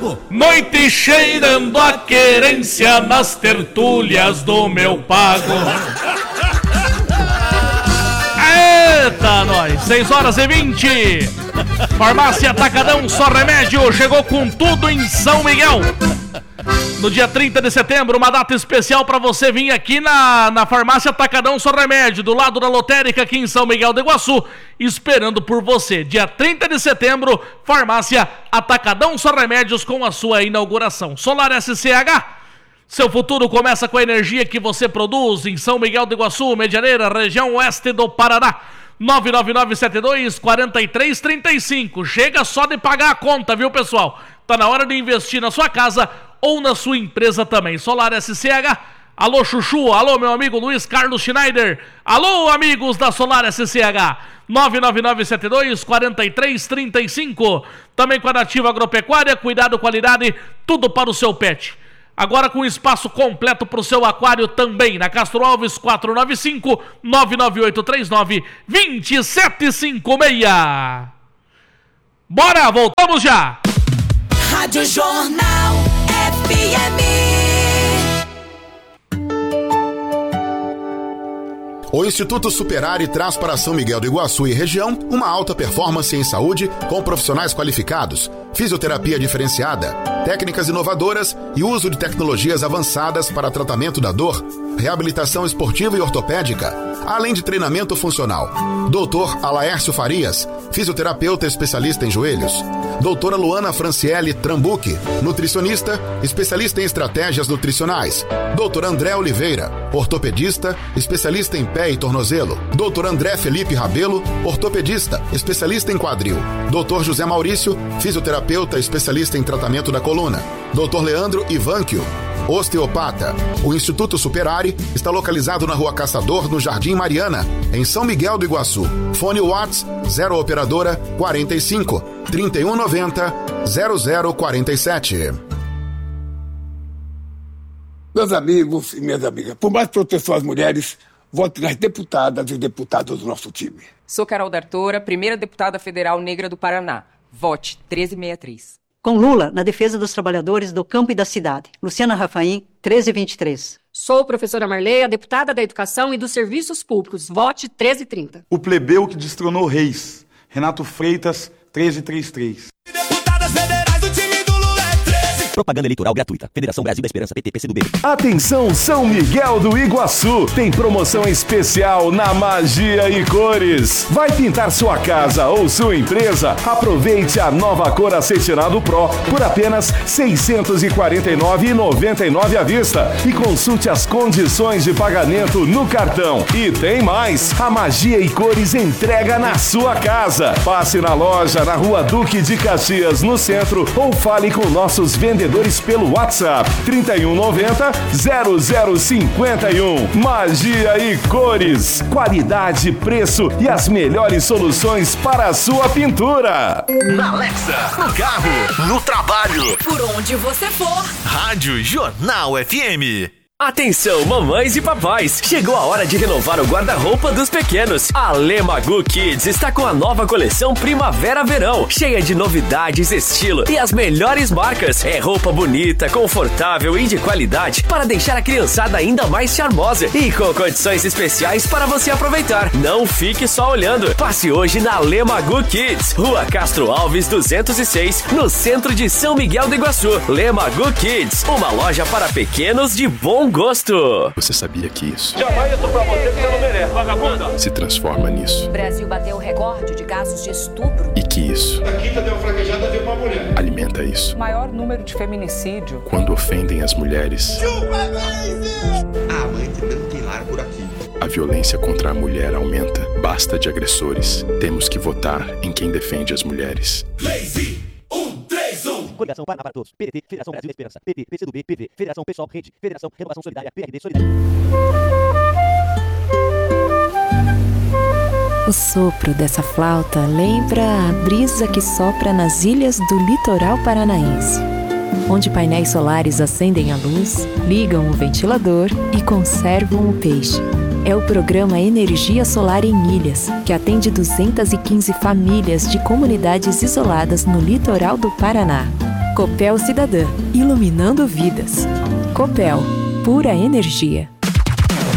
Noite cheirando a querência nas tertúlias do meu pago. Eita, nós! 6h20. Farmácia Atacadão Só Remédio chegou com tudo em São Miguel. No dia 30 de setembro, uma data especial para você vir aqui na Farmácia Atacadão Só Remédio, do lado da lotérica aqui em São Miguel do Iguaçu, esperando por você. Dia 30 de setembro, Farmácia Atacadão Só Remédios com a sua inauguração. Solar SCH, seu futuro começa com a energia que você produz em São Miguel do Iguaçu, Medianeira, região oeste do Paraná. 99972-4335. Chega só de pagar a conta, viu, pessoal? Tá na hora de investir na sua casa ou na sua empresa também. Solar SCH. Alô, Chuchu. Alô, meu amigo Luiz Carlos Schneider. Alô, amigos da Solar SCH. 99972-4335. Também com a Nativa Agropecuária. Cuidado, qualidade, tudo para o seu pet. Agora com espaço completo para o seu aquário também. Na Castro Alves 495-99839-2756. Bora, voltamos já! Rádio Jornal FM. O Instituto Superare traz para São Miguel do Iguaçu e região uma alta performance em saúde com profissionais qualificados, fisioterapia diferenciada, técnicas inovadoras e uso de tecnologias avançadas para tratamento da dor, reabilitação esportiva e ortopédica, além de treinamento funcional. Dr. Alaércio Farias, fisioterapeuta especialista em joelhos. Doutora Luana Franciele Trambuque, nutricionista, especialista em estratégias nutricionais. Doutor André Oliveira, ortopedista, especialista em pé e tornozelo. Doutor André Felipe Rabelo, ortopedista, especialista em quadril. Doutor José Maurício, fisioterapeuta, especialista em tratamento da coluna. Doutor Leandro Ivanquio, osteopata. O Instituto Superare está localizado na Rua Caçador, no Jardim Mariana, em São Miguel do Iguaçu. Fone Whats 0 operadora 45 3190 0047. Meus amigos e minhas amigas, por mais proteção às mulheres, vote nas deputadas e deputados do nosso time. Sou Carol D'Artora, primeira deputada federal negra do Paraná. Vote 1363. Com Lula, na defesa dos trabalhadores do campo e da cidade. Luciana Rafaim, 1323. Sou professora Marleia, deputada da Educação e dos Serviços Públicos. Vote 1330. O plebeu que destronou reis. Renato Freitas, 1333. Deputadas federais do time do Lula é 13. Propaganda eleitoral gratuita. Federação Brasil da Esperança, PT, PCdoB. Atenção, São Miguel do Iguaçu. Tem promoção especial na Magia e Cores. Vai pintar sua casa ou sua empresa? Aproveite a nova cor Acetinado Pro por apenas R$ 649,99 à vista. E consulte as condições de pagamento no cartão. E tem mais. A Magia e Cores entrega na sua casa. Passe na loja na Rua Duque de Caxias, no centro, ou fale com nossos vendedores pelo WhatsApp 3190-0051. Magia e Cores. Qualidade, preço e as melhores soluções para a sua pintura. Na Alexa, no carro, no trabalho, por onde você for. Rádio Jornal FM. Atenção, mamães e papais! Chegou a hora de renovar o guarda-roupa dos pequenos. A Lemagu Kids está com a nova coleção Primavera-Verão, cheia de novidades, estilo e as melhores marcas. É roupa bonita, confortável e de qualidade para deixar a criançada ainda mais charmosa e com condições especiais para você aproveitar. Não fique só olhando. Passe hoje na Lemagu Kids, Rua Castro Alves 206, no centro de São Miguel do Iguaçu. Lemagu Kids, uma loja para pequenos de bom gosto. Você sabia que isso Jamais isso pra você que você não merece, vagabunda. se transforma nisso? O Brasil bateu o recorde de casos de estupro. E que isso A quinta deu fraquejada de uma mulher. alimenta isso? Maior número de feminicídio. Quando ofendem as mulheres, A amante não tem lar por aqui. a violência contra a mulher aumenta. Basta de agressores. Temos que votar em quem defende as mulheres. Lazy 131. Coligação Paraná para Todos. PDT, Federação Brasil da Esperança. PT, PCdoB, PV, Federação Pessoal, Rede, Federação Renovação Solidária, PRD, Solidariedade. O sopro dessa flauta lembra a brisa que sopra nas ilhas do litoral paranaense, onde painéis solares acendem a luz, ligam o ventilador e conservam o peixe. É o programa Energia Solar em Ilhas, que atende 215 famílias de comunidades isoladas no litoral do Paraná. Copel Cidadã, iluminando vidas. Copel, pura energia.